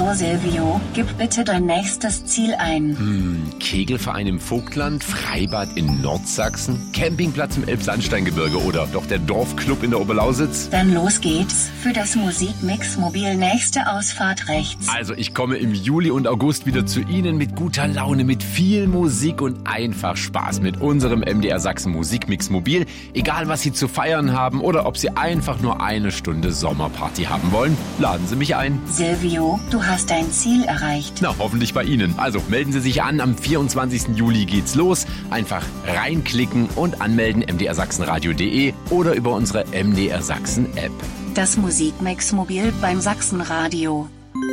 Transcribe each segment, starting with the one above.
So, Silvio, gib bitte dein nächstes Ziel ein. Kegelverein im Vogtland, Freibad in Nordsachsen, Campingplatz im Elbsandsteingebirge oder doch der Dorfclub in der Oberlausitz? Dann los geht's für das Musikmix Mobil nächste Ausfahrt rechts. Also ich komme im Juli und August wieder zu Ihnen mit guter Laune, mit viel Musik und einfach Spaß mit unserem MDR Sachsen Musikmix Mobil. Egal was Sie zu feiern haben oder ob Sie einfach nur eine Stunde Sommerparty haben wollen, laden Sie mich ein. Silvio, du hast dein Ziel erreicht. Na, hoffentlich bei Ihnen. Also melden Sie sich an, am 24. Juli geht's los. Einfach reinklicken und anmelden mdrsachsenradio.de oder über unsere MDR Sachsen App. Das Musikmix Mobil beim Sachsenradio.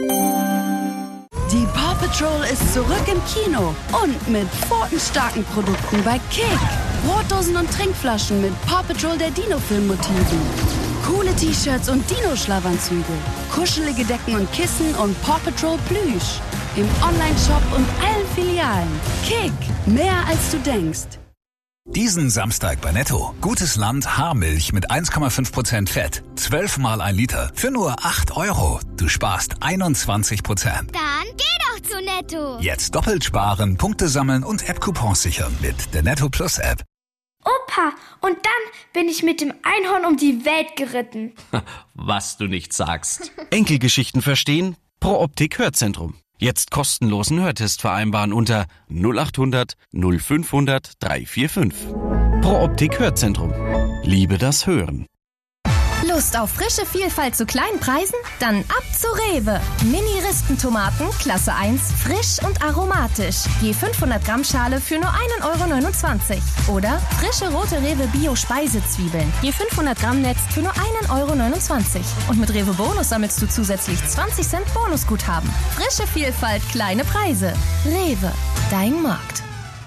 Die Paw Patrol ist zurück im Kino und mit pfotenstarken Produkten bei Kick. Brotdosen und Trinkflaschen mit Paw Patrol der Dino-Film-Motiven. Coole T-Shirts und Dino-Schlafanzüge. Kuschelige Decken und Kissen und Paw Patrol Plüsch. Im Online-Shop und allen Filialen. Kick, mehr als du denkst. Diesen Samstag bei Netto. Gutes Land Haarmilch mit 1,5% Fett. 12 mal 1 Liter für nur 8 €. Du sparst 21%. Dann geh doch zu Netto. Jetzt doppelt sparen, Punkte sammeln und App-Coupons sichern mit der Netto Plus App. Opa, und dann bin ich mit dem Einhorn um die Welt geritten. Was du nicht sagst. Enkelgeschichten verstehen? Pro Optik Hörzentrum. Jetzt kostenlosen Hörtest vereinbaren unter 0800 0500 345. Pro Optik Hörzentrum. Liebe das Hören. Lust auf frische Vielfalt zu kleinen Preisen? Dann ab zu Rewe. Mini-Ristentomaten, Klasse 1, frisch und aromatisch. Je 500 Gramm Schale für nur 1,29 €. Oder frische rote Rewe Bio-Speisezwiebeln. Je 500 Gramm Netz für nur 1,29 €. Und mit Rewe Bonus sammelst du zusätzlich 20 Cent Bonusguthaben. Frische Vielfalt, kleine Preise. Rewe, dein Markt.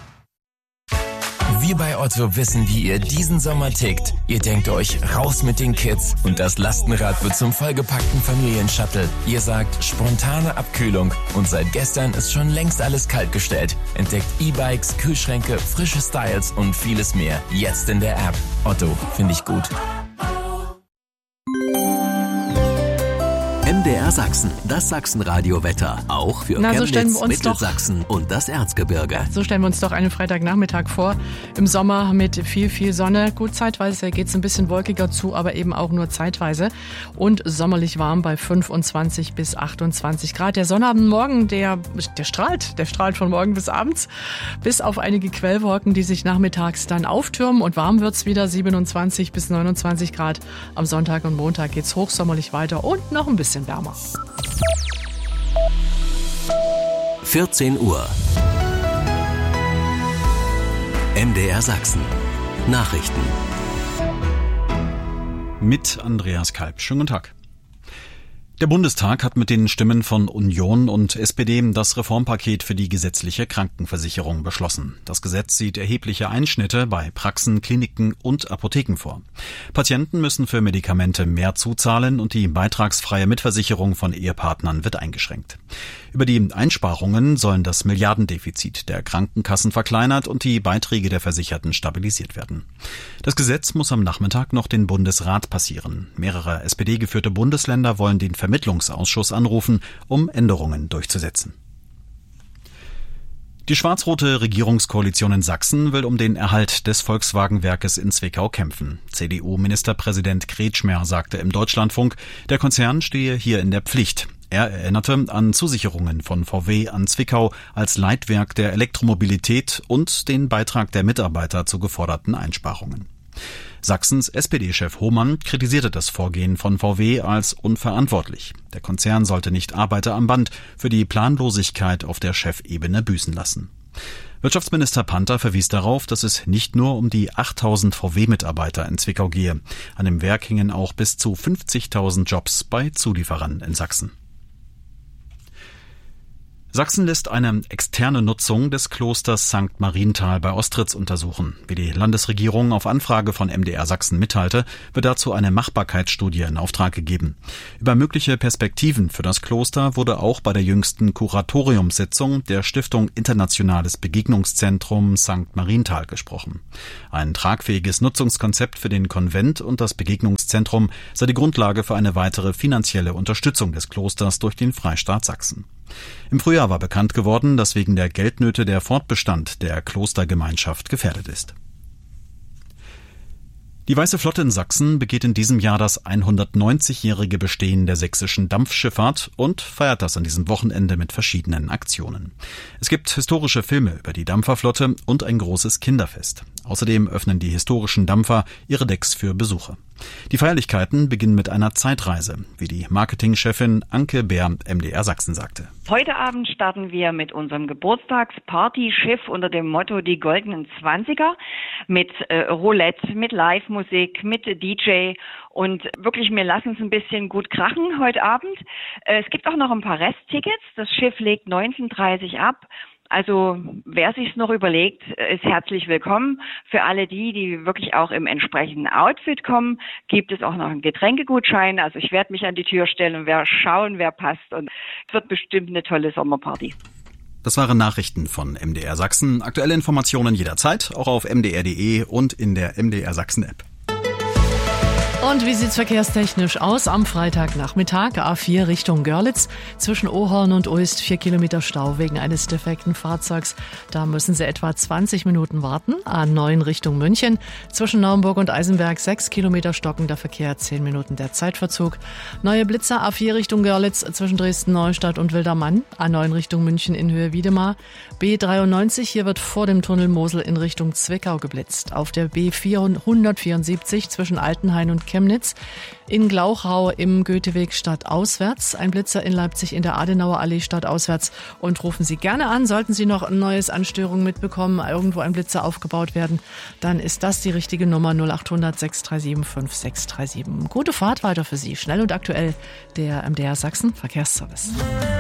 Wir bei Otto wissen, wie ihr diesen Sommer tickt. Ihr denkt euch, raus mit den Kids und das Lastenrad wird zum vollgepackten Familienshuttle. Ihr sagt, spontane Abkühlung und seit gestern ist schon längst alles kaltgestellt. Entdeckt E-Bikes, Kühlschränke, frische Styles und vieles mehr. Jetzt in der App. Otto, finde ich gut. MDR Sachsen, das Sachsenradio-Wetter. Auch für Chemnitz, Mittelsachsen und das Erzgebirge. So stellen wir uns doch einen Freitagnachmittag vor. Im Sommer mit viel Sonne. Gut, zeitweise geht es ein bisschen wolkiger zu, aber eben auch nur zeitweise. Und sommerlich warm bei 25 bis 28 Grad. Der Sonnabendmorgen, der strahlt. Der strahlt von morgen bis abends. Bis auf einige Quellwolken, die sich nachmittags dann auftürmen. Und warm wird's wieder 27 bis 29 Grad. Am Sonntag und Montag geht's hochsommerlich weiter und noch ein bisschen wärmer. 14 Uhr. MDR Sachsen. Nachrichten. Mit Andreas Kalb. Schönen guten Tag. Der Bundestag hat mit den Stimmen von Union und SPD das Reformpaket für die gesetzliche Krankenversicherung beschlossen. Das Gesetz sieht erhebliche Einschnitte bei Praxen, Kliniken und Apotheken vor. Patienten müssen für Medikamente mehr zuzahlen und die beitragsfreie Mitversicherung von Ehepartnern wird eingeschränkt. Über die Einsparungen sollen das Milliardendefizit der Krankenkassen verkleinert und die Beiträge der Versicherten stabilisiert werden. Das Gesetz muss am Nachmittag noch den Bundesrat passieren. Mehrere SPD-geführte Bundesländer wollen den Vermittlungsausschuss anrufen, um Änderungen durchzusetzen. Die schwarz-rote Regierungskoalition in Sachsen will um den Erhalt des Volkswagen-Werkes in Zwickau kämpfen. CDU-Ministerpräsident Kretschmer sagte im Deutschlandfunk, der Konzern stehe hier in der Pflicht. Er erinnerte an Zusicherungen von VW an Zwickau als Leitwerk der Elektromobilität und den Beitrag der Mitarbeiter zu geforderten Einsparungen. Sachsens SPD-Chef Hohmann kritisierte das Vorgehen von VW als unverantwortlich. Der Konzern sollte nicht Arbeiter am Band für die Planlosigkeit auf der Chefebene büßen lassen. Wirtschaftsminister Panther verwies darauf, dass es nicht nur um die 8.000 VW-Mitarbeiter in Zwickau gehe. An dem Werk hingen auch bis zu 50.000 Jobs bei Zulieferern in Sachsen. Sachsen lässt eine externe Nutzung des Klosters St. Marienthal bei Ostritz untersuchen. Wie die Landesregierung auf Anfrage von MDR Sachsen mitteilte, wird dazu eine Machbarkeitsstudie in Auftrag gegeben. Über mögliche Perspektiven für das Kloster wurde auch bei der jüngsten Kuratoriumssitzung der Stiftung Internationales Begegnungszentrum St. Marienthal gesprochen. Ein tragfähiges Nutzungskonzept für den Konvent und das Begegnungszentrum sei die Grundlage für eine weitere finanzielle Unterstützung des Klosters durch den Freistaat Sachsen. Im Frühjahr war bekannt geworden, dass wegen der Geldnöte der Fortbestand der Klostergemeinschaft gefährdet ist. Die Weiße Flotte in Sachsen begeht in diesem Jahr das 190-jährige Bestehen der sächsischen Dampfschifffahrt und feiert das an diesem Wochenende mit verschiedenen Aktionen. Es gibt historische Filme über die Dampferflotte und ein großes Kinderfest. Außerdem öffnen die historischen Dampfer ihre Decks für Besucher. Die Feierlichkeiten beginnen mit einer Zeitreise, wie die Marketingchefin Anke Bär MDR Sachsen sagte. Heute Abend starten wir mit unserem Geburtstagsparty-Schiff unter dem Motto Die Goldenen 20er mit Roulette, mit Live-Musik, mit DJ und wirklich, wir lassen es ein bisschen gut krachen heute Abend. Es gibt auch noch ein paar Resttickets. Das Schiff legt 19:30 ab. Also wer sich's noch überlegt, ist herzlich willkommen. Für alle die wirklich auch im entsprechenden Outfit kommen, gibt es auch noch einen Getränkegutschein. Also ich werde mich an die Tür stellen und werde schauen, wer passt. Und es wird bestimmt eine tolle Sommerparty. Das waren Nachrichten von MDR Sachsen. Aktuelle Informationen jederzeit, auch auf mdr.de und in der MDR Sachsen App. Und wie sieht's verkehrstechnisch aus? Am Freitagnachmittag A4 Richtung Görlitz. Zwischen Ohorn und Uist 4 Kilometer Stau wegen eines defekten Fahrzeugs. Da müssen Sie etwa 20 Minuten warten. A9 Richtung München. Zwischen Naumburg und Eisenberg 6 Kilometer stockender Verkehr, 10 Minuten der Zeitverzug. Neue Blitzer A4 Richtung Görlitz zwischen Dresden-Neustadt und Wildermann. A9 Richtung München in Höhe Wiedemar. B93, hier wird vor dem Tunnel Mosel in Richtung Zwickau geblitzt. Auf der B474 zwischen Altenhain und Chemnitz, in Glauchau im Goetheweg stadtauswärts, ein Blitzer in Leipzig in der Adenauer Allee stadtauswärts und rufen Sie gerne an, sollten Sie noch ein neues Anstörung mitbekommen, irgendwo ein Blitzer aufgebaut werden, dann ist das die richtige Nummer 0800 637 5637. Gute Fahrt weiter für Sie, schnell und aktuell, der MDR Sachsen Verkehrsservice.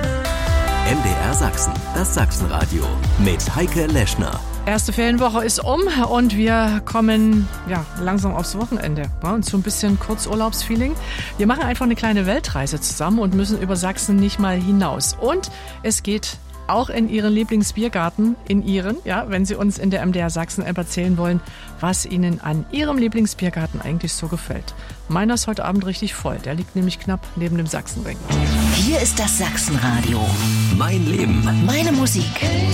MDR Sachsen, das Sachsenradio mit Heike Leschner. Erste Ferienwoche ist um und wir kommen langsam aufs Wochenende und so ein bisschen Kurzurlaubsfeeling. Wir machen einfach eine kleine Weltreise zusammen und müssen über Sachsen nicht mal hinaus. Und es geht auch in Ihren Lieblingsbiergarten, wenn Sie uns in der MDR Sachsen-App erzählen wollen, was Ihnen an Ihrem Lieblingsbiergarten eigentlich so gefällt. Meiner ist heute Abend richtig voll, der liegt nämlich knapp neben dem Sachsenring. Hier ist das Sachsenradio. Mein Leben. Meine Musik.